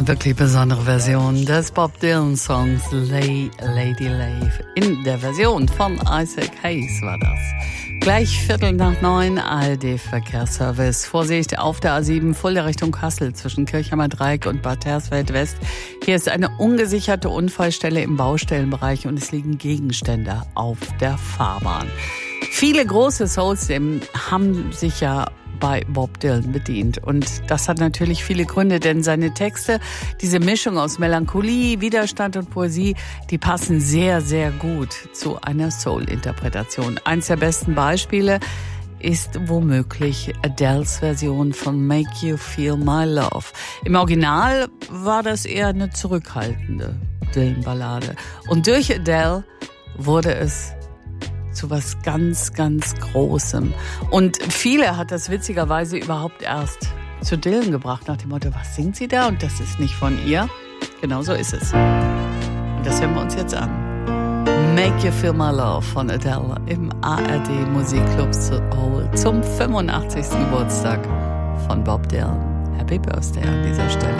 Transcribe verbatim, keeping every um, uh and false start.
Wirklich besondere Version des Bob Dylan Songs Lay Lady Lay. In der Version von Isaac Hayes war das. Gleich Viertel nach neun, A R D-Verkehrsservice. Vorsicht auf der A sieben, Fulda Richtung Kassel zwischen Kirchheimer Dreieck und Bad Hersfeld West. Hier ist eine ungesicherte Unfallstelle im Baustellenbereich und es liegen Gegenstände auf der Fahrbahn. Viele große Soul-Stimmen haben sich ja bei Bob Dylan bedient. Und das hat natürlich viele Gründe, denn seine Texte, diese Mischung aus Melancholie, Widerstand und Poesie, die passen sehr, sehr gut zu einer Soul-Interpretation. Eins der besten Beispiele ist womöglich Adeles Version von Make You Feel My Love. Im Original war das eher eine zurückhaltende Dylan-Ballade. Und durch Adele wurde es zu was ganz, ganz Großem. Und viele hat das witzigerweise überhaupt erst zu Dylan gebracht, nach dem Motto, was singt sie da? Und das ist nicht von ihr. Genau so ist es. Und das hören wir uns jetzt an. Make You Feel My Love von Adele im A R D Musikclub zum fünfundachtzigsten Geburtstag von Bob Dylan. Happy Birthday an dieser Stelle.